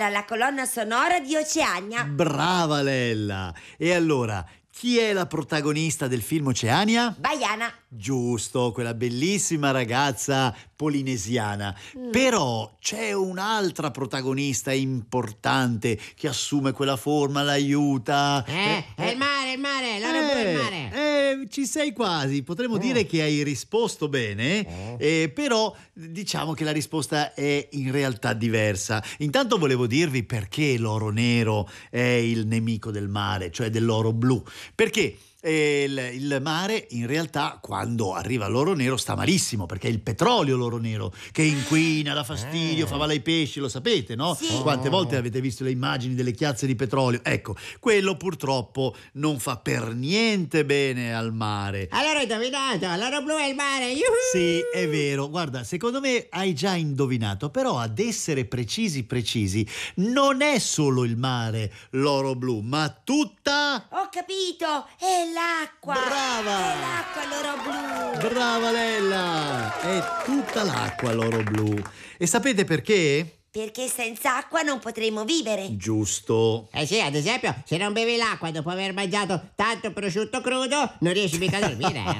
sarà la colonna sonora di Oceania. Brava Lella! E allora, chi è la protagonista del film Oceania? Baiana. Giusto, quella bellissima ragazza polinesiana. Però c'è un'altra protagonista importante che assume quella forma, l'aiuta. È il mare, l'oro blu è il mare. Ci sei quasi, potremmo dire che hai risposto bene, però diciamo che la risposta è in realtà diversa. Intanto volevo dirvi perché l'oro nero è il nemico del mare, cioè dell'oro blu. Perché il mare in realtà quando arriva l'oro nero sta malissimo, perché è il petrolio l'oro nero che inquina, dà fastidio, fa male ai pesci, lo sapete, no? Sì. Quante volte avete visto le immagini delle chiazze di petrolio? Ecco, quello purtroppo non fa per niente bene al mare. Allora ho indovinato, l'oro blu è il mare. Yuhu! Sì, è vero. Guarda, secondo me hai già indovinato, però ad essere precisi, non è solo il mare l'oro blu, ma tutta... Ho capito, è l'acqua. Brava! È l'acqua l'oro blu. Brava Lella! È tutta l'acqua l'oro blu. E sapete perché? Perché senza acqua non potremo vivere. Giusto. Eh sì, ad esempio, se non bevi l'acqua dopo aver mangiato tanto prosciutto crudo, non riesci mica a dormire.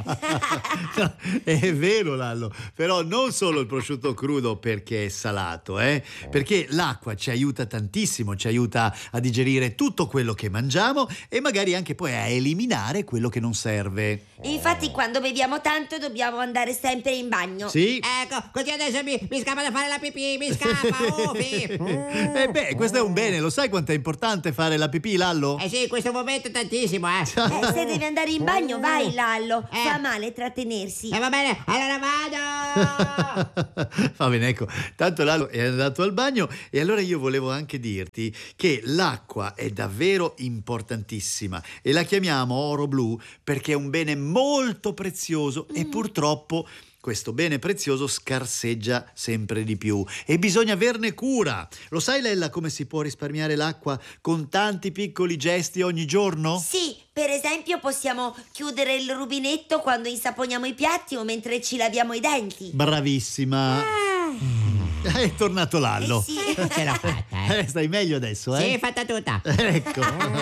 È vero Lallo, però non solo il prosciutto crudo perché è salato, perché l'acqua ci aiuta tantissimo, ci aiuta a digerire tutto quello che mangiamo e magari anche poi a eliminare quello che non serve. Infatti quando beviamo tanto dobbiamo andare sempre in bagno. Sì? Ecco, così adesso mi scappa da fare la pipì, mi scappa, Questo è un bene, lo sai quanto è importante fare la pipì, Lallo? Eh sì, in questo momento tantissimo, Se devi andare in bagno, vai Lallo. Eh. Fa male trattenersi. Va bene, allora vado! Va bene, ecco, tanto Lallo è andato al bagno e allora io volevo anche dirti che l'acqua è davvero importantissima e la chiamiamo oro blu perché è un bene molto prezioso e purtroppo questo bene prezioso scarseggia sempre di più e bisogna averne cura. Lo sai Lella come si può risparmiare l'acqua con tanti piccoli gesti ogni giorno? Sì, per esempio possiamo chiudere il rubinetto quando insaponiamo i piatti o mentre ci laviamo i denti. Bravissima! È tornato Lallo. Sì. Ce l'ho fatta, Stai meglio adesso, Sì, fatta tutta. Ecco.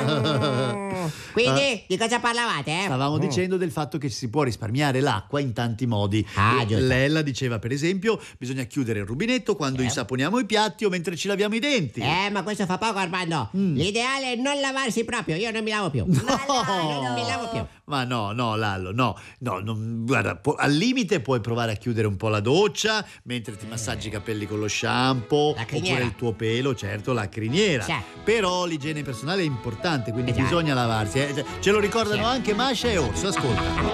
Quindi, di cosa parlavate, Stavamo dicendo del fatto che si può risparmiare l'acqua in tanti modi. Giusto. Lella diceva, per esempio, bisogna chiudere il rubinetto quando insaponiamo i piatti o mentre ci laviamo i denti. Ma questo fa poco, Armando. L'ideale è non lavarsi proprio. Io non mi lavo più. Non mi lavo più. Ma no, Lallo, no, guarda, al limite puoi provare a chiudere un po' la doccia mentre ti massaggi i capelli con lo shampoo, La criniera. oppure il tuo pelo, certo, la criniera. Sì. Però l'igiene personale è importante, quindi Già. bisogna lavarsi. Ce lo ricordano Sì. anche Masha e Orso, ascolta.